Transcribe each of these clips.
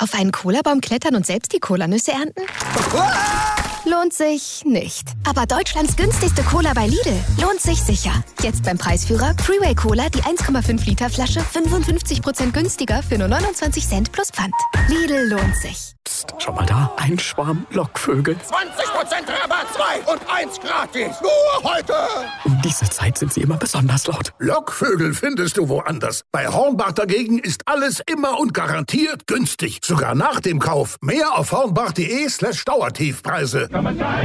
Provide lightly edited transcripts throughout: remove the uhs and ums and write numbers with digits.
Auf einen Cola-Baum klettern und selbst die Cola-Nüsse ernten? Lohnt sich nicht. Aber Deutschlands günstigste Cola bei Lidl lohnt sich sicher. Jetzt beim Preisführer Freeway Cola, die 1,5 Liter Flasche 55% günstiger für nur 29 Cent plus Pfand. Lidl lohnt sich. Psst, schau mal da, ein Schwarm Lockvögel. 20% Rabatt, 2 und 1 gratis. Nur heute. Um diese Zeit sind sie immer besonders laut. Lockvögel findest du woanders. Bei Hornbach dagegen ist alles immer und garantiert günstig. Sogar nach dem Kauf. Mehr auf hornbach.de/Dauertiefpreise.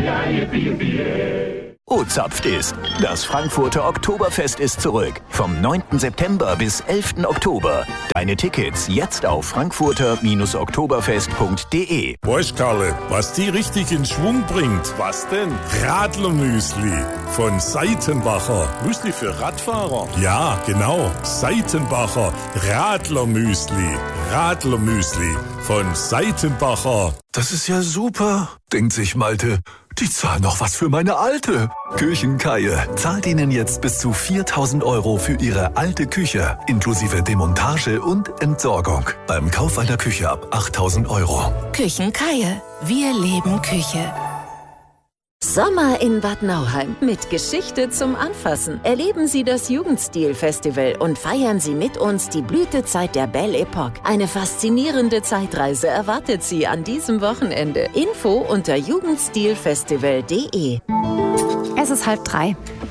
O-Zapft ist. Das Frankfurter Oktoberfest ist zurück. Vom 9. September bis 11. Oktober. Deine Tickets jetzt auf frankfurter-oktoberfest.de. Weißt, Karle, was die richtig in Schwung bringt? Was denn? Radlermüsli von Seitenbacher. Müsli für Radfahrer? Ja, genau. Seitenbacher Radlermüsli. Radlermüsli von Seitenbacher. Das ist ja super, denkt sich Malte. Die zahlen noch was für meine Alte. Küchenkaie zahlt Ihnen jetzt bis zu 4.000 € für Ihre alte Küche, inklusive Demontage und Entsorgung. Beim Kauf einer Küche ab 8.000 €. Küchenkaie. Wir leben Küche. Sommer in Bad Nauheim mit Geschichte zum Anfassen. Erleben Sie das Jugendstil-Festival und feiern Sie mit uns die Blütezeit der Belle Epoque. Eine faszinierende Zeitreise erwartet Sie an diesem Wochenende. Info unter jugendstilfestival.de. Es ist 2:30.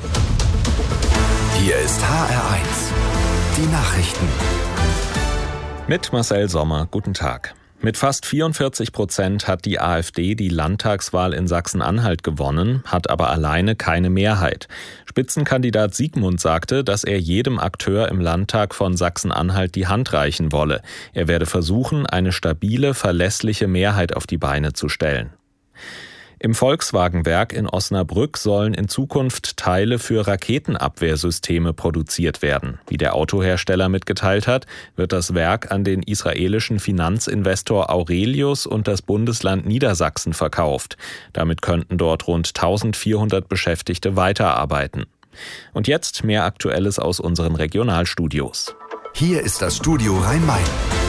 Hier ist HR1. Die Nachrichten. Mit Marcel Sommer, guten Tag. Mit fast 44% hat die AfD die Landtagswahl in Sachsen-Anhalt gewonnen, hat aber alleine keine Mehrheit. Spitzenkandidat Siegmund sagte, dass er jedem Akteur im Landtag von Sachsen-Anhalt die Hand reichen wolle. Er werde versuchen, eine stabile, verlässliche Mehrheit auf die Beine zu stellen. Im Volkswagenwerk in Osnabrück sollen in Zukunft Teile für Raketenabwehrsysteme produziert werden. Wie der Autohersteller mitgeteilt hat, wird das Werk an den israelischen Finanzinvestor Aurelius und das Bundesland Niedersachsen verkauft. Damit könnten dort rund 1.400 Beschäftigte weiterarbeiten. Und jetzt mehr Aktuelles aus unseren Regionalstudios. Hier ist das Studio Rhein-Main.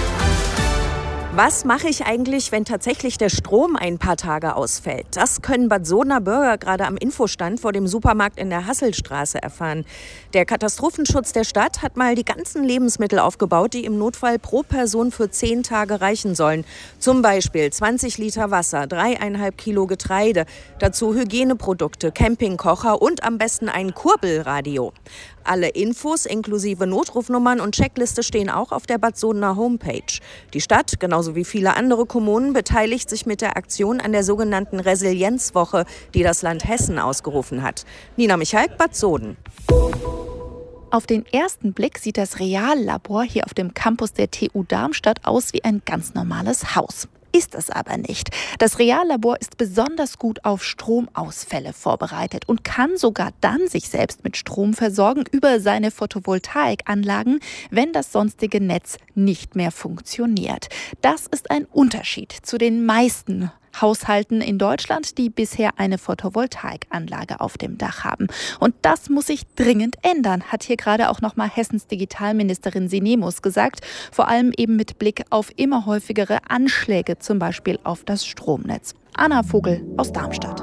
Was mache ich eigentlich, wenn tatsächlich der Strom ein paar Tage ausfällt? Das können Bad Sohner Bürger gerade am Infostand vor dem Supermarkt in der Hasselstraße erfahren. Der Katastrophenschutz der Stadt hat mal die ganzen Lebensmittel aufgebaut, die im Notfall pro Person für 10 Tage reichen sollen. Zum Beispiel 20 Liter Wasser, 3,5 Kilo Getreide, dazu Hygieneprodukte, Campingkocher und am besten ein Kurbelradio. Alle Infos inklusive Notrufnummern und Checkliste stehen auch auf der Bad Sohner Homepage. Die Stadt, genauso wie viele andere Kommunen, beteiligt sich mit der Aktion an der sogenannten Resilienzwoche, die das Land Hessen ausgerufen hat. Nina Michalk, Bad Sohn. Auf den ersten Blick sieht das Reallabor hier auf dem Campus der TU Darmstadt aus wie ein ganz normales Haus. Ist es aber nicht. Das Reallabor ist besonders gut auf Stromausfälle vorbereitet und kann sogar dann sich selbst mit Strom versorgen über seine Photovoltaikanlagen, wenn das sonstige Netz nicht mehr funktioniert. Das ist ein Unterschied zu den meisten Haushalten in Deutschland, die bisher eine Photovoltaikanlage auf dem Dach haben. Und das muss sich dringend ändern, hat hier gerade auch nochmal Hessens Digitalministerin Sinemus gesagt. Vor allem eben mit Blick auf immer häufigere Anschläge, zum Beispiel auf das Stromnetz. Anna Vogel aus Darmstadt.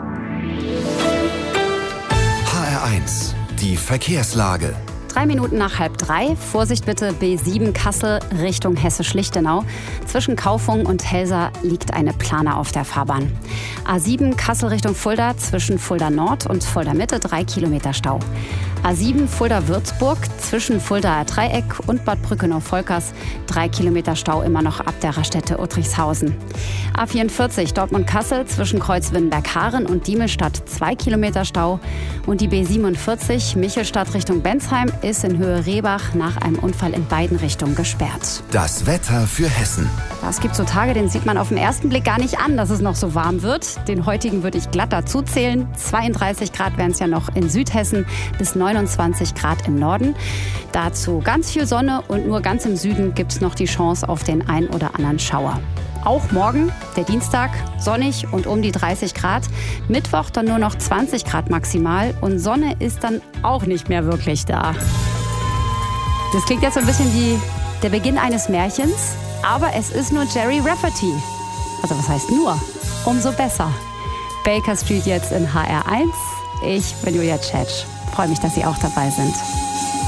HR1, die Verkehrslage. 3 Minuten nach 2:30. Vorsicht bitte, B7 Kassel Richtung Hessisch-Lichtenau. Zwischen Kaufung und Helsa liegt eine Plana auf der Fahrbahn. A7 Kassel Richtung Fulda, zwischen Fulda Nord und Fulda Mitte 3 Kilometer Stau. A7 Fulda-Würzburg, zwischen Fuldaer Dreieck und Bad Brückenau-Volkers 3 Kilometer Stau immer noch ab der Raststätte Uttrichshausen. A44 Dortmund-Kassel, zwischen Kreuzwindenberg-Haaren und Diemelstadt 2 Kilometer Stau. Und die B47 Michelstadt Richtung Bensheim ist in Höhe Rehbach nach einem Unfall in beiden Richtungen gesperrt. Das Wetter für Hessen. Es gibt so Tage, den sieht man auf den ersten Blick gar nicht an, dass es noch so warm wird. Den heutigen würde ich glatt dazu zählen. 32 Grad wären es ja noch in Südhessen, bis 29 Grad im Norden. Dazu ganz viel Sonne und nur ganz im Süden gibt es noch die Chance auf den ein oder anderen Schauer. Auch morgen, der Dienstag, sonnig und um die 30 Grad. Mittwoch dann nur noch 20 Grad maximal und Sonne ist dann auch nicht mehr wirklich da. Das klingt jetzt so ein bisschen wie der Beginn eines Märchens, Aber es ist nur Gerry Rafferty. Also was heißt nur? Umso besser. Baker Street jetzt in HR1. Ich bin Julia Tschetsch. Freue mich, dass Sie auch dabei sind.